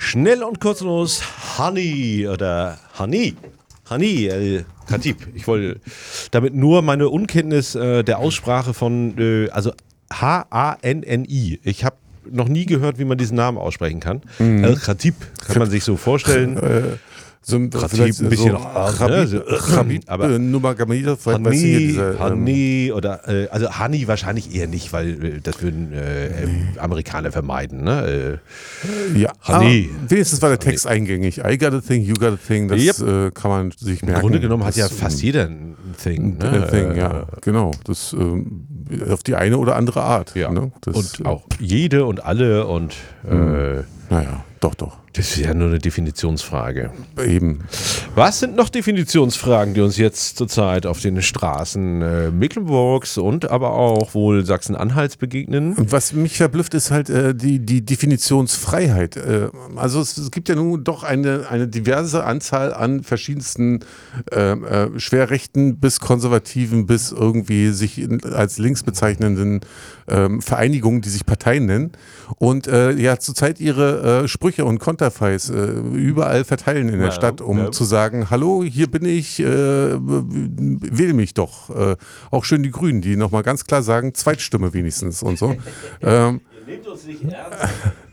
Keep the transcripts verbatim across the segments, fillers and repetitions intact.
Schnell und kurzlos, Hani oder Hani. Hani El-Khatib. Ich wollte damit nur meine Unkenntnis äh, der Aussprache von, äh, also H A N N I. Ich habe noch nie gehört, wie man diesen Namen aussprechen kann. Mhm. El-Khatib, kann man sich so vorstellen. So ein, Khatib, ein bisschen so Khabib, ne? Khabib, aber äh, Nurmagomedov, Hani, weißt du hier, diese, Hani oder äh, also Hani wahrscheinlich eher nicht, weil äh, das würden äh, äh, Amerikaner vermeiden. Ne? Äh, ja, Hani. Wenigstens war der Text Hani. eingängig. I got a thing, you got a thing, das Yep. äh, kann man sich merken. Im Grunde genommen hat das, ja fast jeder ein Thing. Ne? Ein Thing, ja, genau. Das ähm, auf die eine oder andere Art. Ja. Ne? Das, und auch jede und alle und äh, naja, doch, doch. Das ist ja nur eine Definitionsfrage. Eben. Was sind noch Definitionsfragen, die uns jetzt zurzeit auf den Straßen äh, Mecklenburgs und aber auch wohl Sachsen-Anhalts begegnen? Und was mich verblüfft, ist halt äh, die, die Definitionsfreiheit. Äh, also es, es gibt ja nun doch eine, eine diverse Anzahl an verschiedensten äh, äh, schwerrechten bis konservativen bis irgendwie sich in, als links bezeichnenden äh, Vereinigungen, die sich Parteien nennen und äh, ja zurzeit ihre äh, Sprüche und Konter überall verteilen in der Stadt, um ja. zu sagen, hallo, hier bin ich, äh, wähl mich doch. Äh, auch schön die Grünen, die nochmal ganz klar sagen, Zweitstimme wenigstens und so. ähm, Ihr nehmt uns nicht ernst.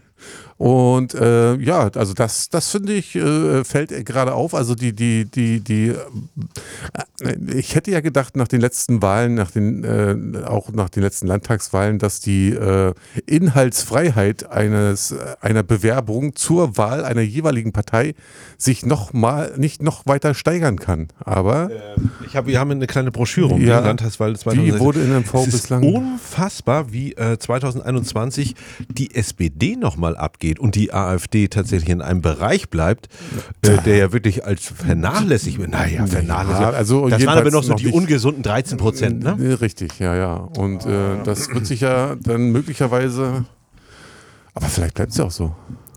Und äh, ja, also das, das finde ich, äh, fällt gerade auf. Also die, die, die, die, äh, ich hätte ja gedacht, nach den letzten Wahlen, nach den, äh, auch nach den letzten Landtagswahlen, dass die äh, Inhaltsfreiheit eines, einer Bewerbung zur Wahl einer jeweiligen Partei sich noch mal, nicht noch weiter steigern kann. Aber ähm, ich hab, wir haben eine kleine Broschüre um ja, die Landtagswahl zweitausendsechzehn. Die wurde in M V es bislang. Es ist unfassbar, wie äh, zweitausendeinundzwanzig die S P D nochmal abgeht und die AfD tatsächlich in einem Bereich bleibt, äh, der ja wirklich als vernachlässigt wird. Naja, vernachlässigt. Ja, also das waren aber noch so noch die ungesunden dreizehn Prozent, ne? Richtig, ja, ja. Und äh, das wird sich ja dann möglicherweise, aber vielleicht bleibt es ja auch so.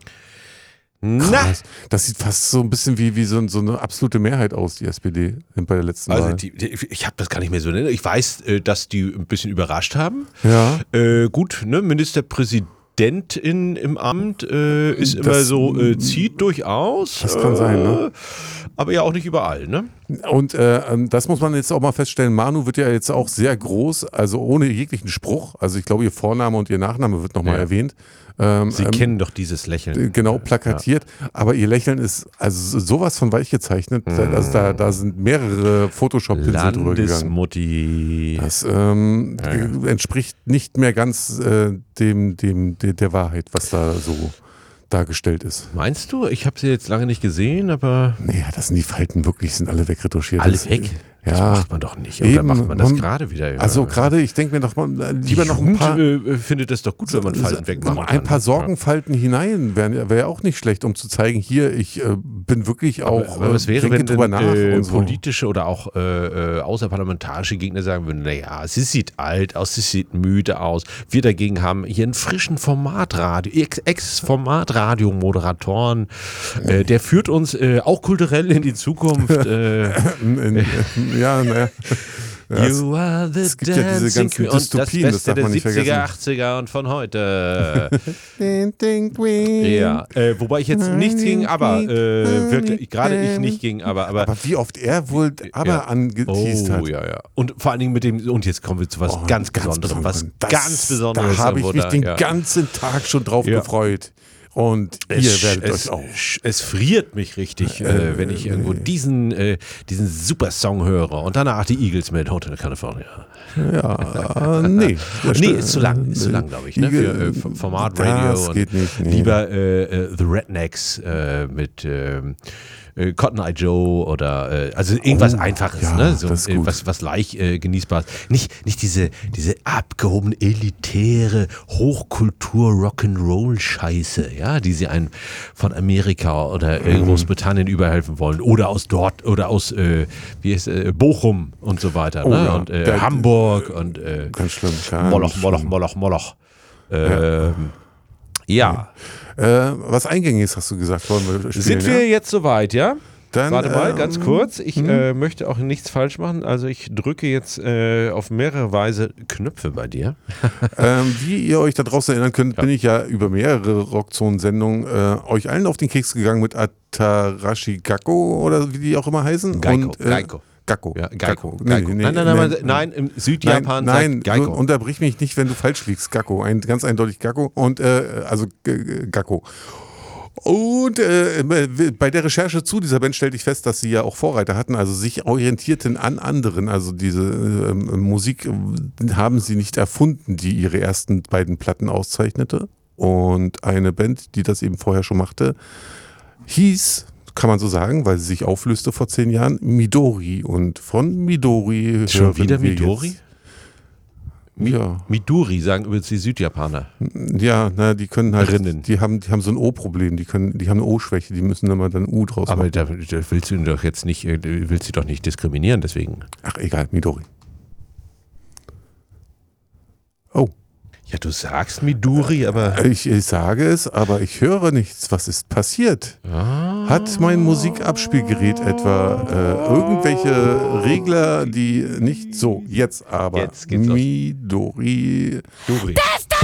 Krass. Das sieht fast so ein bisschen wie, wie so, so eine absolute Mehrheit aus, die S P D bei der letzten also Wahl. Die, die, ich habe das gar nicht mehr so nennen. Ich weiß, dass die ein bisschen überrascht haben. Ja. Äh, gut, ne, Ministerpräsident In, im Amt äh, ist das, immer so, äh, zieht durchaus. Das kann äh, sein, ne? Aber ja auch nicht überall, ne? Und äh, das muss man jetzt auch mal feststellen, Manu wird ja jetzt auch sehr groß, also ohne jeglichen Spruch. Also ich glaube, ihr Vorname und ihr Nachname wird nochmal ja. erwähnt. Ähm, Sie ähm, kennen doch dieses Lächeln. Genau, plakatiert. Ja. Aber ihr Lächeln ist also sowas von weich gezeichnet. Mm. Also da, da sind mehrere Photoshop-Pinsel drüber gegangen. Landesmutti. Das ähm, ja. entspricht nicht mehr ganz äh, dem, dem, de, der Wahrheit, was da so dargestellt ist. Meinst du? Ich habe sie jetzt lange nicht gesehen, aber... Naja, das sind die Falten wirklich, sind alle wegretuschiert. Alle das, weg? Ja. Das macht man doch nicht. Oder Eben, macht man das gerade wieder? Also gerade, ich denke mir doch mal, lieber die noch ein paar... äh, findet es doch gut, wenn man Falten wegmachen kann. Ein paar Sorgenfalten ja. hinein wäre wär ja auch nicht schlecht, um zu zeigen, hier, ich äh, bin wirklich auch... Aber, aber was wäre, wenn drüber nach äh, und so. politische oder auch äh, außerparlamentarische Gegner sagen würden, naja, sie sieht alt aus, sie sieht müde aus. Wir dagegen haben hier einen frischen Formatradio, Ex-Formatradiomoderatoren. Äh, der führt uns äh, auch kulturell in die Zukunft. Äh, ja, naja. Ja, you are the es gibt ja diese ganzen Dystopien, das Beste das darf man nicht der siebziger, vergessen. achtziger und von heute. ja, äh, wobei ich jetzt nichts gegen aber, äh, wirklich, gerade ich nicht gegen aber, aber. Aber wie oft er wohl aber ja. angeteased oh, hat. ja, ja. Und vor allen Dingen mit dem, und jetzt kommen wir zu was oh, ganz, ganz Besonderem, was das, ganz Besonderes. Da habe ich mich da, den ja. ganzen Tag schon drauf ja. gefreut. Und ihr es, werdet es, euch auch. Es friert mich richtig, äh, äh, wenn ich irgendwo diesen, äh, diesen super Song höre. Und danach die Eagles mit Hotel California. Ja, nee. nee, ist zu lang, ist zu lang, glaube ich. Ne? Für äh, Format Radio und nicht, nee. lieber äh, äh, The Rednecks äh, mit äh, äh, Cotton Eye Joe oder äh, also irgendwas oh, Einfaches, ja, ne? So, das ist äh, was, was leicht äh, genießbar ist. Nicht, nicht diese, diese abgehobene, elitäre Hochkultur Rock'n'Roll-Scheiße, ja, die sie einen von Amerika oder äh, Großbritannien überhelfen wollen. Oder aus dort, oder aus äh, wie ist, äh, Bochum und so weiter. Oh, ne? ja. Und äh, Der, Hamburg und äh, ganz schlimm, ganz Moloch, Moloch, Moloch, Moloch. Ähm, ja. ja. Äh, was Eingängiges hast du gesagt, wollen wir spielen, Sind wir ja? jetzt soweit, ja? Dann, Warte mal, ähm, ganz kurz. Ich hm? äh, möchte auch nichts falsch machen. Also ich drücke jetzt äh, auf mehrere Weise Knöpfe bei dir. ähm, wie ihr euch da draußen erinnern könnt, Ja. bin ich ja über mehrere Rockzonen-Sendungen äh, euch allen auf den Keks gegangen mit Atarashi Gakko oder wie die auch immer heißen. Geiko, Und, äh, Geiko. Gakko. Ja, Geiko. Nee, Geiko. nee, nein, nein, nein, nee, nein, nein, im Südjapan nein, sagt nein, Geiko. so, unterbrich mich nicht, wenn du falsch liegst. Gakko, ein ganz eindeutig Gakko und äh, also G- Gakko. Und äh, bei der Recherche zu dieser Band stellte ich fest, dass sie ja auch Vorreiter hatten, also sich orientierten an anderen. Also diese äh, Musik äh, haben sie nicht erfunden, die ihre ersten beiden Platten auszeichnete. Und eine Band, die das eben vorher schon machte, hieß, kann man so sagen, weil sie sich auflöste vor zehn Jahren, Midori. Und von Midori Schon hören wieder wir Midori? Jetzt, Mi ja. Midori sagen übrigens die Südjapaner. Ja, na, die können halt, Rinnen. die haben, die haben so ein O-Problem, die können, die haben eine O-Schwäche, die müssen dann mal dann U draus Aber machen. da, da willst du ihn doch jetzt nicht, äh, willst sie doch nicht diskriminieren, deswegen. Ach, egal, Midori. Oh, Ja, du sagst Midori, aber. ich, ich sage es, aber ich höre nichts. Was ist passiert? Ah. Hat mein Musikabspielgerät etwa äh, irgendwelche Regler, die nicht so, jetzt aber Jetzt geht's los. Midori. Midori. Das